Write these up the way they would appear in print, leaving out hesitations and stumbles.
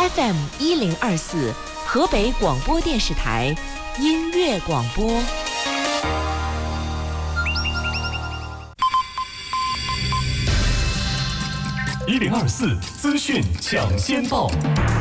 FM 1024，河北广播电视台音乐广播。 1024资讯抢先报。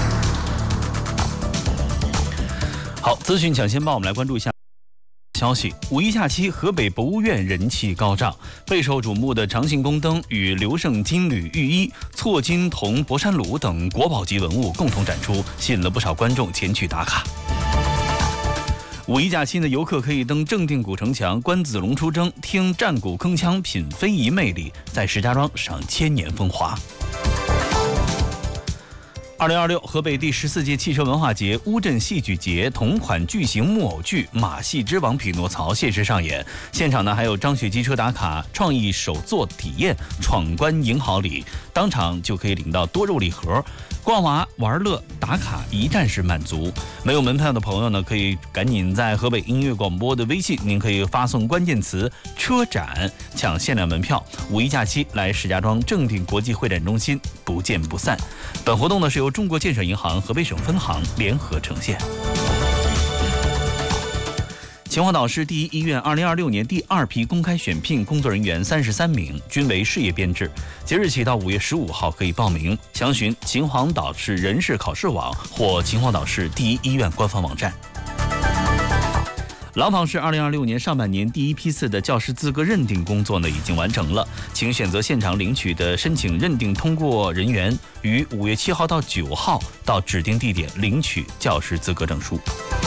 好，资讯抢先报，我们来关注一下消息。五一假期，河北博物院人气高涨，备受瞩目的长信宫灯与刘胜金缕玉衣、错金铜博山炉等国宝级文物共同展出，吸引了不少观众前去打卡。五一假期呢，游客可以登正定古城墙、观子龙出征，听战鼓铿锵，品非遗魅力，在石家庄赏千年风华。2026河北第14届汽车文化节乌镇戏剧节同款巨型木偶剧《马戏之王匹诺曹》限时上演，现场呢还有张雪机车打卡、创意手作体验、闯关赢好礼，当场就可以领到多肉礼盒。逛娃玩乐打卡一站式满足。没有门票的朋友呢，可以赶紧在河北音乐广播的微信，您可以发送关键词车展抢限量门票。五一假期来石家庄正定国际会展中心，不见不散。本活动呢是由中国建设银行河北省分行联合呈现。秦皇岛市第一医院2026年第2批公开选聘工作人员33名，均为事业编制。即日起到5月15号可以报名，详询秦皇岛市人事考试网或秦皇岛市第一医院官方网站。廊坊市2026年上半年第1批次的教师资格认定工作呢已经完成了，请选择现场领取的申请认定通过人员于5月7号到9号到指定地点领取教师资格证书。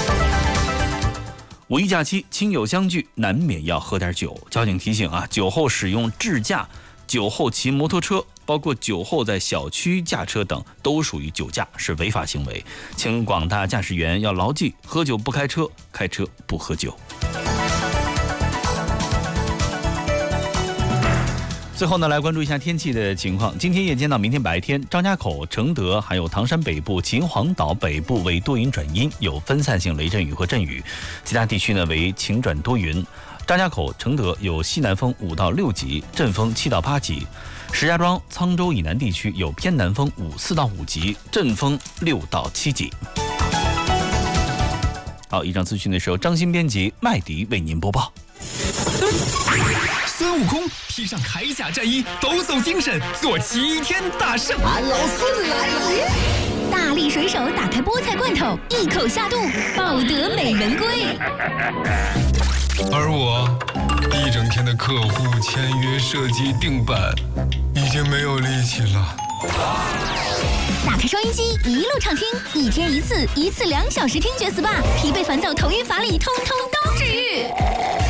五一假期，亲友相聚，难免要喝点酒。交警提醒啊，酒后使用智驾、酒后骑摩托车，包括酒后在小区驾车等，都属于酒驾，是违法行为。请广大驾驶员要牢记：喝酒不开车，开车不喝酒。最后呢，来关注一下天气的情况。今天夜间到明天白天，张家口、承德还有唐山北部、秦皇岛北部为多云转阴，有分散性雷阵雨和阵雨，其他地区呢为晴转多云。张家口、承德有西南风5到6级，阵风7到8级；石家庄、沧州以南地区有偏南风4到5级，阵风6到7级。好，以上资讯呢是由张鑫编辑，麦迪为您播报。 孙悟空披上铠甲战衣，抖擞精神，做齐天大圣。 俺老孙来了！ 大力水手打开菠菜罐头，一口下肚，抱得美人归。 而我一整天的客户签约、设计、定版，已经没有力气了。 打开收音机，一路畅听，一天一次，一次2小时听觉 SPA， 疲惫烦躁、头晕乏力，通通都治愈。